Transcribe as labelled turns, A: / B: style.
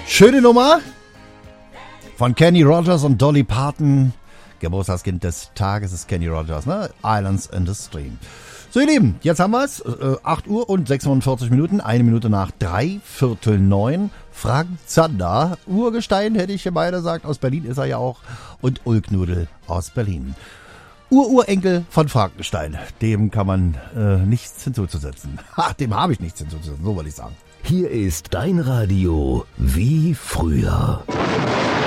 A: Schöne Nummer von Kenny Rogers und Dolly Parton. Geburtstagskind des Tages ist Kenny Rogers, ne? Islands in the Stream. So, ihr Lieben, jetzt haben wir es. 8 Uhr und 46 Minuten, 1 Minute nach 8:45. Frank Zander, Urgestein, hätte ich hier beide gesagt. Aus Berlin ist er ja auch. Und Ulknudel aus Berlin. Urenkel von Frankenstein. Dem kann man nichts hinzuzusetzen. Dem habe ich nichts hinzuzusetzen, so wollte ich sagen.
B: Hier ist dein Radio wie früher.